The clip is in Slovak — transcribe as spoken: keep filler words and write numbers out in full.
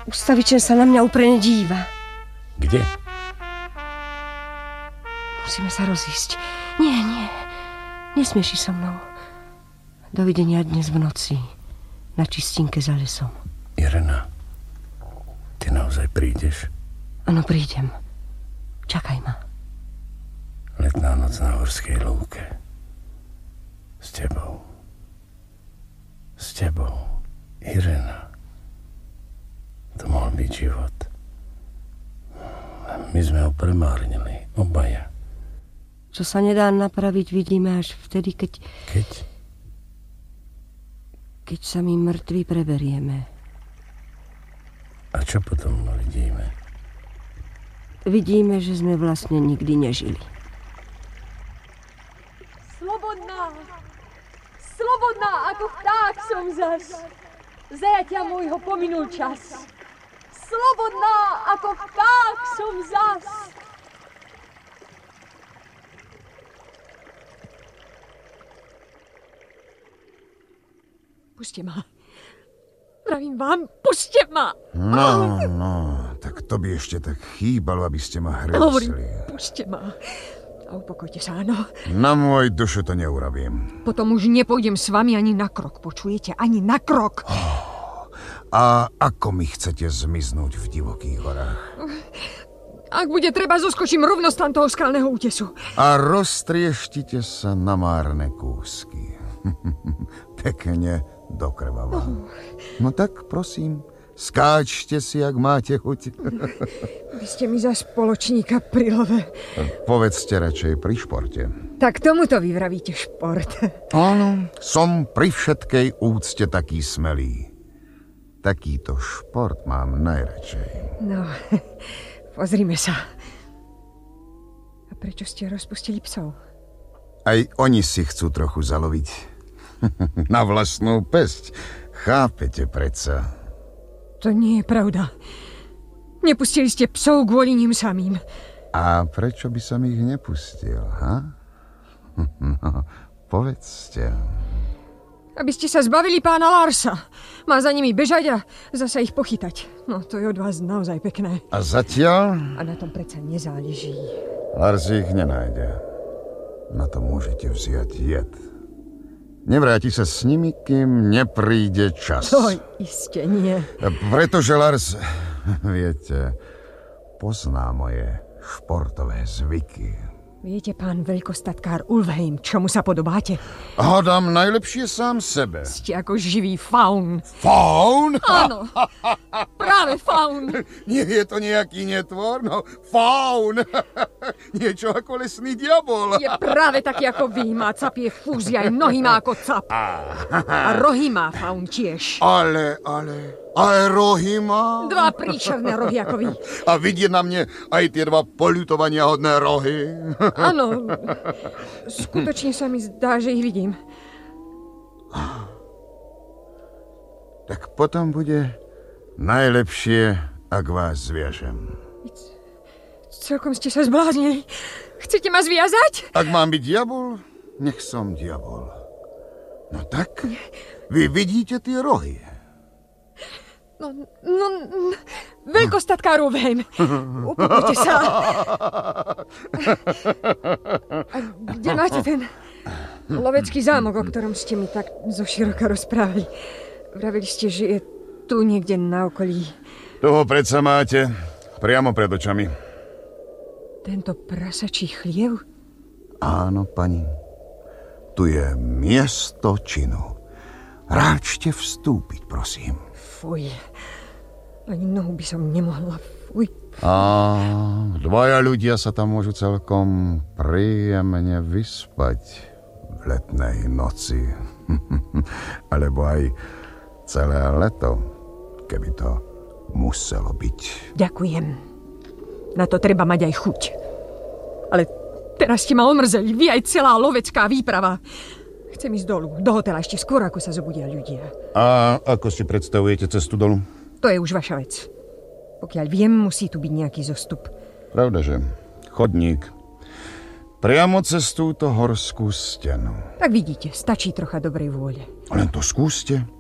Ustavičen sa na mňa úprene díva. Kde? Musíme sa rozísť. Nie, nie. Nesmieš ísť so mnou. Dovidenia dnes v noci. Na čistinke za lesom. Irena, ty naozaj prídeš? Áno, prídem. Čakaj ma. Letná noc na horskej lúke. S tebou. S tebou. Irena. To mohol byť život. My sme ho premárnili. Obaja. Čo sa nedá napraviť, vidíme až vtedy, keď... Keď? Keď sa my mŕtvi preberieme. A čo potom vidíme? Vidíme, že sme vlastne nikdy nežili. Slobodná! Slobodná ako vták som zas. Zajatia môjho pominul čas. Slobodná ako vták som zas. Puste ma. Pravím vám, puste ma. No, no, tak to by ešte tak chýbalo, aby ste ma hresli. Hovorím, puste ma. A upokojte sa, áno. Na môj dušu to neurobím. Potom už nepôjdem s vami ani na krok, počujete? Ani na krok. Oh, a ako mi chcete zmiznúť v divokých horách? Ak bude treba, zoskočím rovno z toho skalného útesu. A roztrieštite sa na márne kúsky. Pekne do krvava. Oh. No tak, prosím, skáčte si, ak máte chuť. Vy ste mi za spoločníka pri love. Povedzte radšej pri športe. Tak tomuto vy vravíte šport. Áno, som pri všetkej úcte taký smelý. Takýto šport mám najradšej. No, pozrime sa. A prečo ste rozpustili psov? Aj oni si chcú trochu zaloviť. Na vlastnú pesť. Chápete predsa? To nie je pravda. Nepustili ste psov kvôli ním samým. A prečo by som ich nepustil, ha? No, povedzte. Aby ste sa zbavili pána Larsa. Má za nimi bežať a zasa ich pochytať. No, to je od vás naozaj pekné. A zatiaľ? A na tom predsa nezáleží. Lars ich nenájde. Na to môžete vziať jed. Nevráti sa s nimi, kým nepríde čas. To iste nie. Pretože Lars, viete, pozná moje športové zvyky. Viete, pán veľkostatkár Ulfheim, čomu sa podobáte? Hádam najlepšie sám sebe. Ste ako živý faun. Faun? Áno, práve faun. Nie je to nejaký netvor, no faun. Niečo ako lesný diabol. Je práve taký ako vy, má capie fúzy, aj nohy má ako cap. A rohy má faun tiež. Ale, ale... Aj rohy má? Dva príšerné rohy ako vy. A vidie na mne aj tie dva poľutovania hodné rohy? Áno, skutočne sa mi zdá, že ich vidím. Tak potom bude najlepšie, ak vás zviažem. Celkom ste sa zbláznili. Chcete ma zviazať? Ak mám byť diabol, nech som diabol. No tak, vy vidíte tie rohy. No, no, veľkostatkár Ulfheim, upokojte sa. A kde máte ten lovecký zámok, o ktorom ste mi tak zoširoka rozprávali? Vravili ste, že je tu niekde na okolí. Toho predsa máte priamo pred očami. Tento prasačí chliev? Áno, pani. Tu je miesto činu. Ráčte vstúpiť, prosím. Fuj. Ani nohu by som nemohla. Fuj. A dvaja ľudia sa tam môžu celkom príjemne vyspať v letnej noci. Alebo aj celé leto, keby to muselo byť. Ďakujem. Na to treba mať aj chuť. Ale teraz ste ma omrzeli. Vy aj celá lovecká výprava. Chcem ísť dolu, do hotela ešte skôr, ako sa zobudia ľudia. A ako si predstavujete cestu dolu? To je už vaša vec. Pokiaľ viem, musí tu byť nejaký zostup. Pravdaže. Chodník. Priamo cez túto horskú stenu. Tak vidíte, stačí trocha dobrej vôle. Len to skúste.